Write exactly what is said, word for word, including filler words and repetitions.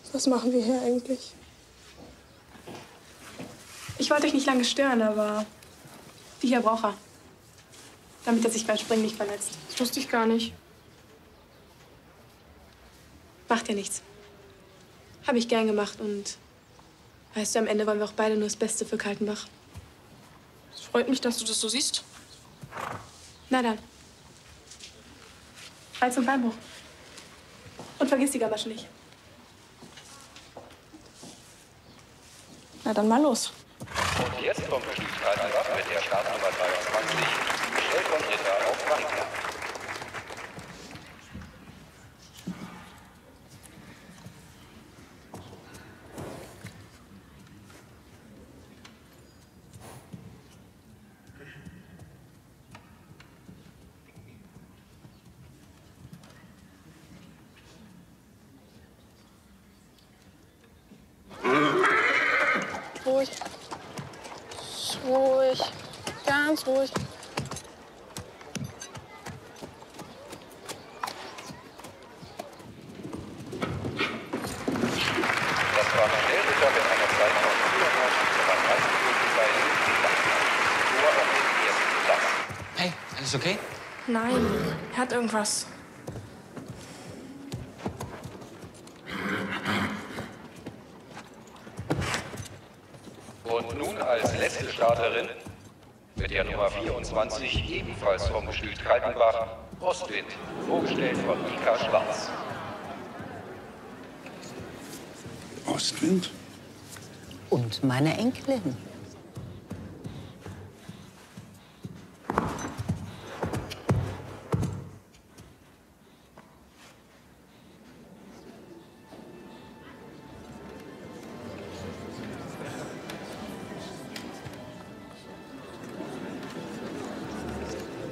Was machen wir hier eigentlich? Ich wollte euch nicht lange stören, aber die hier braucht er. Damit er sich beim Springen nicht verletzt. Das wusste ich gar nicht. Macht ja nichts. Habe ich gern gemacht und weißt du, am Ende wollen wir auch beide nur das Beste für Kaltenbach. Es freut mich, dass du das so siehst. Na dann. Rein zum Beinbruch. Und vergiss die Gamaschen nicht. Na dann mal los. Und jetzt kommt Gestüt Kaltenbach mit der Startnummer dreiundzwanzig, Michelle von Ritter auf Maria. Ruhig. Ruhig. Ganz ruhig. Das war Michelle Ritter mit einer Zeit von vierundneunzig Komma drei Minuten bei Nur auf den ersten Platz. Hey, alles okay? Nein, er hat irgendwas. Und nun als letzte Starterin mit der Nummer vierundzwanzig, ebenfalls vom Gestüt Kaltenbach, Ostwind, vorgestellt von Mika Schwarz. Ostwind? Und meine Enkelin.